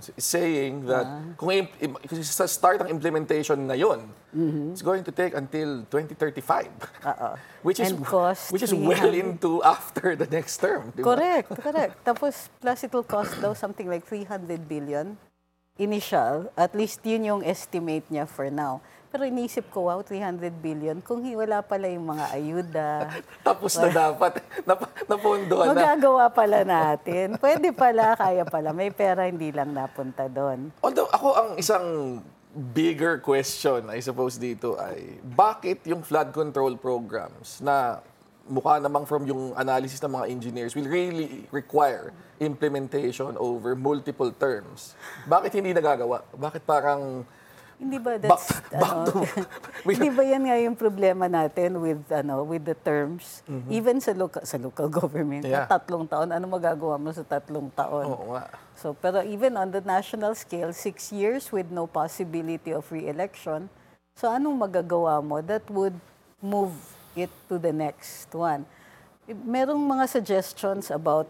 is saying that kung sa start ang implementation ngayon, it's going to take until 2035. Which is And cost which is well 300 into after the next term. Di ba? Correct. Tapos, plus it will cost daw something like 300 billion initial. At least yun yung estimate niya for now. Pero inisip ko, wow, 300 billion. Kung wala pala yung mga ayuda. Tapos na dapat, napondohan na. Magagawa pala natin. Pwede pala, kaya pala. May pera, hindi lang napunta doon. Although ako ang isang bigger question, I suppose dito ay, bakit yung flood control programs na mukha namang from yung analysis ng mga engineers will really require implementation over multiple terms? Bakit hindi nagagawa? Bakit parang hindi ba that's hindi ba yan nga yung problema natin with the terms even sa local government na 3 taon ano magagawa mo sa 3 taon? Oo nga. So pero even on the national scale 6 years with no possibility of re-election. So anong magagawa mo that would move it to the next one? Merong mga suggestions about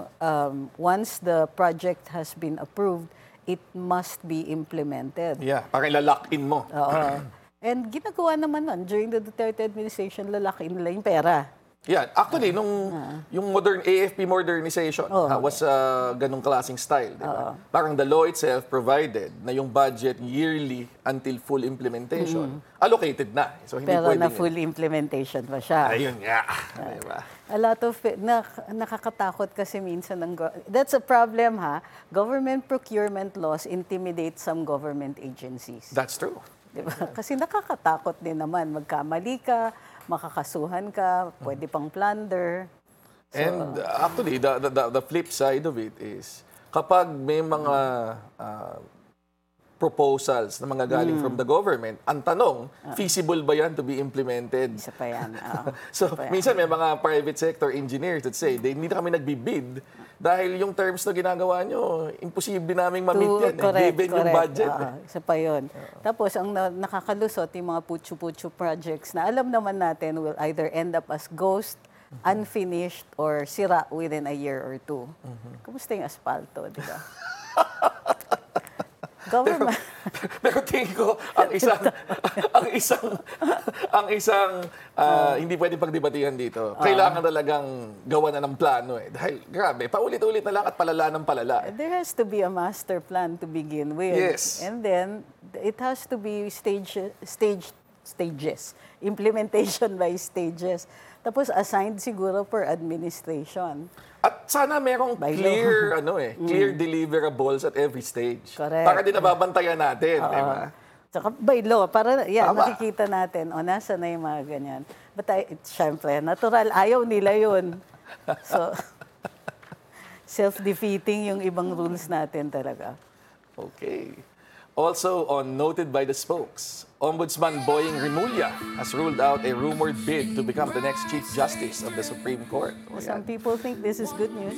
once the project has been approved, it must be implemented. Yeah, parang lalak in mo. Oo. And ginagawa naman nun. During the Duterte administration, lalaki nila yung pera. Yeah, actually, yung AFP modernization was ganong klaseng style. Diba? Parang the law itself provided na yung budget yearly until full implementation, allocated na. So, hindi pero pwedeng, na full implementation pa siya. Ayun nga. Diba? A lot of nakakatakot kasi minsan that's a problem government procurement laws intimidate some government agencies. That's true. Diba? Kasi nakakatakot din naman magkamali ka, makakasuhan ka, pwede pang plunder. So, and actually the flip side of it is kapag may mga proposals na mga galing from the government, ang tanong, feasible ba yan to be implemented? Isa pa yan. Minsan may mga private sector engineers that say, hindi na kami nagbibid dahil yung terms na ginagawa nyo, imposible naming ma-meet yan. Given yung budget. Isa pa yun. Tapos, ang nakakalusot yung mga putsu-putsu projects na alam naman natin will either end up as ghost, unfinished, or sira within a year or 2. Kumusta yung asfalto, di ba? Government. Pero tingin ko ang isang hindi pwedeng pagdebatihan dito. Kailangan talagang gawa na ng plano Dahil grabe, paulit-ulit na lang at palala ng palala. There has to be a master plan to begin with. Yes. And then it has to be stages. Implementation by stages. Tapos assigned siguro per administration. At sana merong clear clear deliverables at every stage. Correct. Para din nababantayan natin, di ba? Saka by law, para nakikita natin, nasa na yung mga ganyan. But syempre, natural, ayaw nila yun. So, self-defeating yung ibang rules natin talaga. Okay. Also noted by the spokes, Ombudsman Boying Rimulya has ruled out a rumored bid to become the next Chief Justice of the Supreme Court. Some people think this is good news.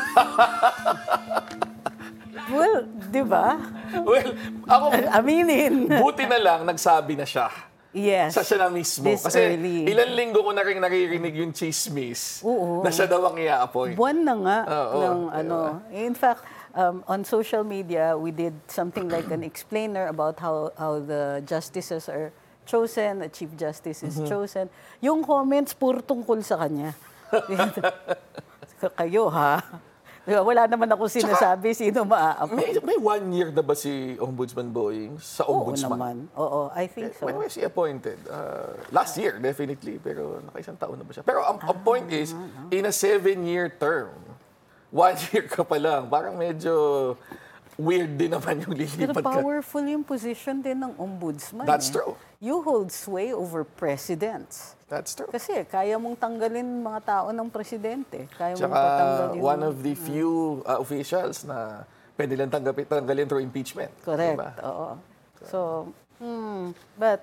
Well, di ba? Well, ako, aminin. Buti na lang, nagsabi na siya. Yes. Siya na mismo. This Kasi early. ilang linggo ko na rin naririnig yung chismis na siya daw ang i-appoint. Buwan na nga. Diba? In fact, on social media, we did something like an explainer about how the justices are chosen, the Chief Justice is chosen. Yung comments, puro tungkol sa kanya. Kayo, Diba, wala naman ako sinasabi sino maa-appoint. May 1 year na ba si Ombudsman Boying sa Ombudsman? Oo naman. Oo, I think so. When was he appointed? Last year, definitely. Pero nakaisang taon na ba siya? Pero ang point is, in a 7-year term, 1 year ka pa lang, parang medyo weird din naman yung lilipat Pero ka. powerful yung position din ng ombudsman. That's true. You hold sway over presidents. That's true. Kasi kaya mong tanggalin mga tao ng presidente. Kaya mong Tsaka patanggalin. one of the few officials na pwede lang tanggalin through impeachment. Correct. Diba? Oo. So, but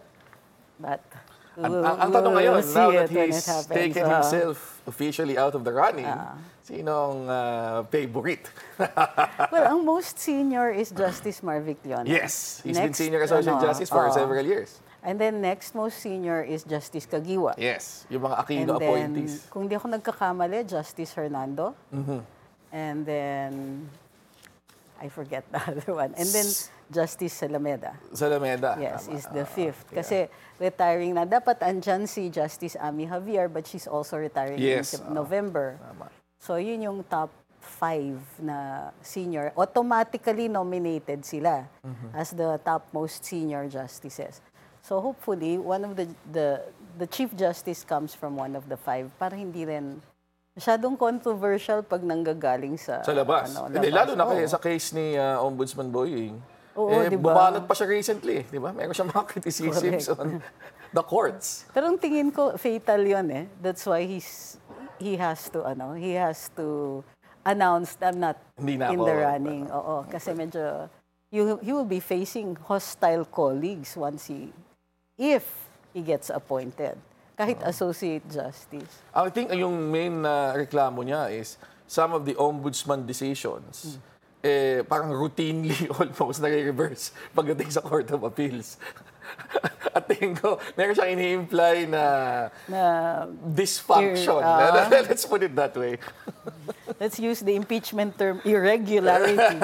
ang tanong ngayon, now that he's taken So, himself officially out of the running, sinong favorite? well, ang most senior is Justice Marvic Leon. Yes, he's been senior associate justice for several years. And then next most senior is Justice Kagiwa. Yes, yung mga Aquino And then, appointees. kung di ako nagkakamali, Justice Hernando. And then, I forget the other one. And then Justice Salameda. Salameda. Yes, Tama. is the fifth. Kasi retiring na. Dapat andyan si Justice Amy Javier, but she's also retiring Yes, in November. Tama. So yun yung top 5 na senior. Automatically nominated sila as the topmost senior justices. So hopefully, one of the Chief Justice comes from one of the 5 para hindi rin masyadong controversial pag nanggagaling sa Labas. Hindi, lalo na kaya sa case ni Ombudsman Boying. Oo, diba? Bumanat pa siya recently, di ba? Meron siyang mga criticisms on the courts. Pero ang tingin ko, fatal yun eh. That's why he has to announce I'm not Hindi na in ako. the running. Oo, kasi medyo, he will be facing hostile colleagues if he gets appointed. Kahit associate justice. I think yung main reklamo niya is some of the ombudsman decisions parang routinely almost nare-reverse pagdating sa Court of Appeals. At tingin ko, meron siyang ini-imply na dysfunction. Let's put it that way. Let's use the impeachment term, irregularity.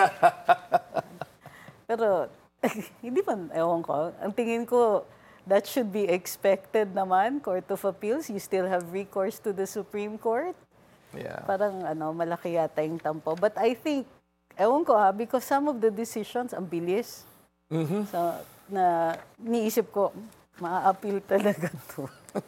Pero, hindi pa, ewan ko. Ang tingin ko, that should be expected naman, Court of Appeals. You still have recourse to the Supreme Court. Yeah. Parang malaki yata yung tampo. But I think, ewan ko because some of the decisions, ang bilis. So, niisip ko, maa-appeal talaga to.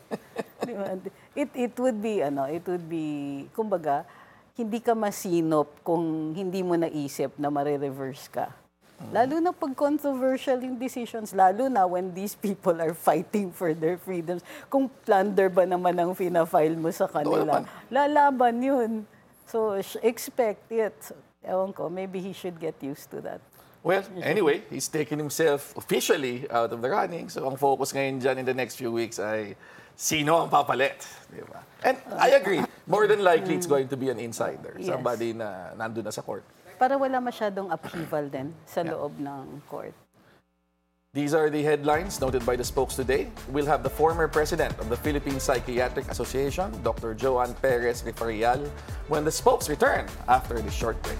It would be, kumbaga, hindi ka masinop kung hindi mo naisip na mare-reverse ka. Lalo na pag controversial yung decisions, lalo na when these people are fighting for their freedoms. Kung plunder ba naman ang fina-file mo sa kanila, lalaban yun. So, expect it. Ewan ko, maybe he should get used to that. Well, anyway, he's taken himself officially out of the running. So, ang focus ngayon dyan in the next few weeks ay sino ang papalit. Diba? And I agree, more than likely it's going to be an insider. Yes. Somebody na nandun na sa court. Para wala masyadong upheaval din sa loob ng court. These are the headlines noted by the spokes today. We'll have the former president of the Philippine Psychiatric Association, Dr. Joan Perez Rifarial, when the spokes return after this short break.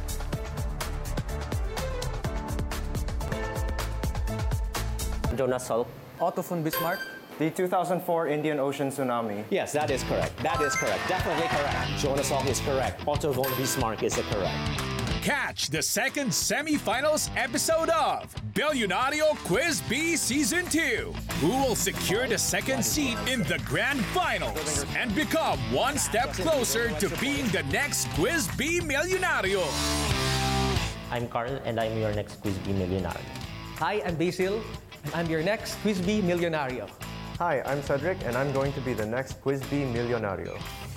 Jonas Salk. Otto von Bismarck. The 2004 Indian Ocean tsunami. Yes, that is correct. That is correct. Definitely correct. Jonas Salk is correct. Otto von Bismarck is correct. Catch the second semifinals episode of Billionario Quiz B Season 2. Who will secure the second seat in the grand finals and become one step closer to being the next Quiz B Millionario? I'm Carl, and I'm your next Quiz B Millionaire. Hi, I'm Basil, and I'm your next Quiz B Millionario. Hi, I'm Cedric, and I'm going to be the next Quiz Bee Millionario.